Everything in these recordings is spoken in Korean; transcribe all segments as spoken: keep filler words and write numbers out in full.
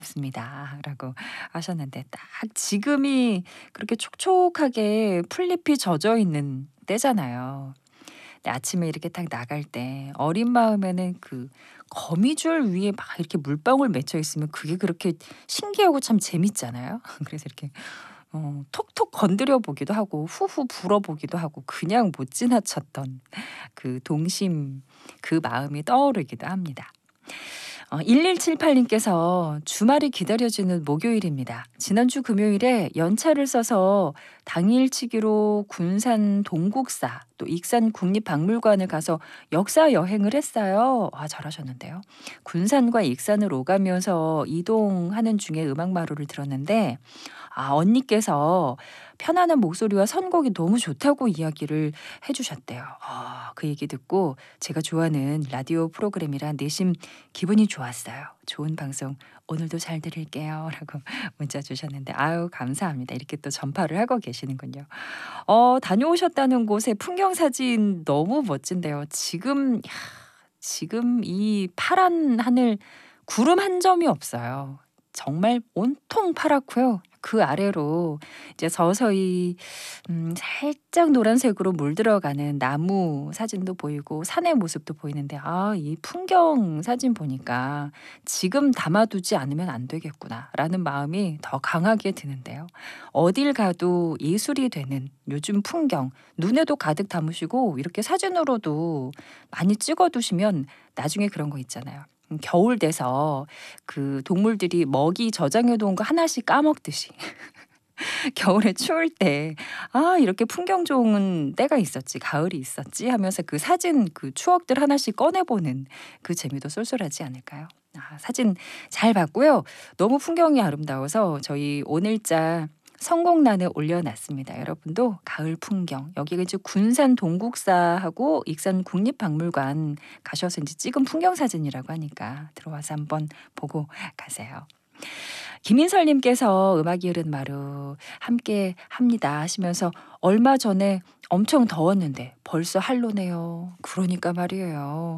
습니다 라고 하셨는데 딱 지금이 그렇게 촉촉하게 풀잎이 젖어 있는 때잖아요. 근데 아침에 이렇게 딱 나갈 때 어린 마음에는 그 거미줄 위에 막 이렇게 물방울 맺혀 있으면 그게 그렇게 신기하고 참 재밌잖아요. 그래서 이렇게 어 톡톡 건드려 보기도 하고 후후 불어 보기도 하고 그냥 못 지나쳤던 그 동심 그 마음이 떠오르기도 합니다. 어 일일칠팔 님께서 주말이 기다려지는 목요일입니다. 지난주 금요일에 연차를 써서 당일치기로 군산 동국사 또 익산 국립박물관을 가서 역사 여행을 했어요. 아 잘하셨는데요. 군산과 익산을 오가면서 이동하는 중에 음악 마루를 들었는데 아 언니께서 편안한 목소리와 선곡이 너무 좋다고 이야기를 해 주셨대요. 아 그 얘기 듣고 제가 좋아하는 라디오 프로그램이라 내심 기분이 좋았어요. "좋은 방송 오늘도 잘 들을게요." 라고 문자 주셨는데 아유 감사합니다. 이렇게 또 전파를 하고 계시는군요. 어 다녀오셨다는 곳의 풍경 사진 너무 멋진데요. 지금 야 지금 이 파란 하늘 구름 한 점이 없어요. 정말 온통 파랗고요. 그 아래로 이제 서서히 음 살짝 노란색으로 물들어가는 나무 사진도 보이고 산의 모습도 보이는데 아 이 풍경 사진 보니까 '지금 담아두지 않으면 안 되겠구나.'라는 마음이 더 강하게 드는데요. 어딜 가도 예술이 되는 요즘 풍경 눈에도 가득 담으시고 이렇게 사진으로도 많이 찍어 두시면 나중에 그런 거 있잖아요. 음 겨울 돼서 그 동물들이 먹이 저장해 놓은 거 하나씩 까먹듯이 겨울에 추울 때 '아 이렇게 풍경 좋은 때가 있었지. 가을이 있었지.' 하면서 그 사진 그 추억들 하나씩 꺼내 보는 그 재미도 쏠쏠하지 않을까요? 아 사진 잘 봤고요. 너무 풍경이 아름다워서 저희 오늘자 선곡란에 올려 놨습니다. 여러분도 가을 풍경 여기가 이제 군산 동국사하고 익산 국립박물관 가셔서 인제 찍은 풍경 사진이라고 하니까 들어와서 한번 보고 가세요. 김인설 님께서 "음악이 흐른 마루 함께합니다." 하시면서 "얼마 전에 엄청 더웠는데 벌써 한로네요." 그러니까 말이에요.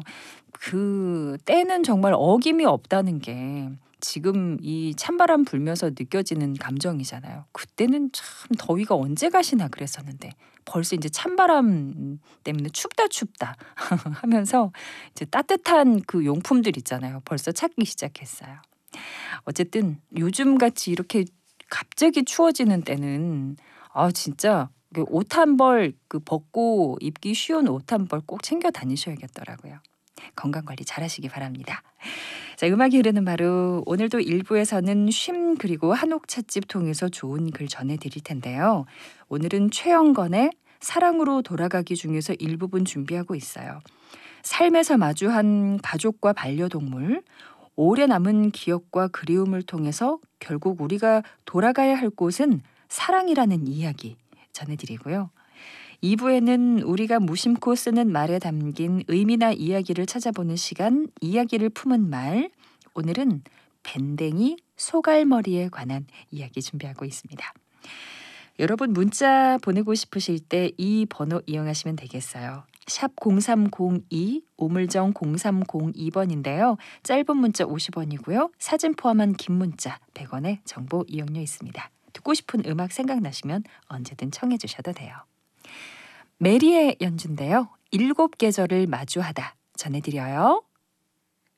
그 때는 정말 어김이 없다는 게 지금 이 찬바람 불면서 느껴지는 감정이잖아요. '그때는 참 더위가 언제 가시나 그랬었는데 벌써 인제 찬바람 때문에 춥다, 춥다.' 하면서 이제 따뜻한 그 용품들 있잖아요. 벌써 찾기 시작했어요. 어쨌든 요즘같이 이렇게 갑자기 추워지는 때는 아 진짜 그 옷 한 벌 그 벗고 입기 쉬운 옷 한 벌 꼭 챙겨 다니셔야겠더라고요. 건강 관리 잘하시기 바랍니다. 자 음악이 흐르는 마루 오늘도 일 부에서는 쉼 그리고 한옥 찻집 통해서 좋은 글 전해 드릴 텐데요. 오늘은 최영건의 사랑으로 돌아가기 중에서 일부분 준비하고 있어요. 삶에서 마주한 가족과 반려동물 오래 남은 기억과 그리움을 통해서 결국 우리가 돌아가야 할 곳은 사랑이라는 이야기 전해 드리고요. 이 부에는 우리가 무심코 쓰는 말에 담긴 의미나 이야기를 찾아보는 시간 이야기를 품은 말 오늘은 밴댕이 소갈머리에 관한 이야기 준비하고 있습니다. 여러분 문자 보내고 싶으실 때 이 번호 이용하시면 되겠어요. 샵 공삼공이 우물정 공삼공이 번인데요. 짧은 문자 오십 원이고요. 사진 포함한 긴 문자 백 원의 정보 이용료 있습니다. 듣고 싶은 음악 생각나시면 언제든 청해 주셔도 돼요. 메리의 연주인데요. 일곱 계절을 마주하다 전해드려요.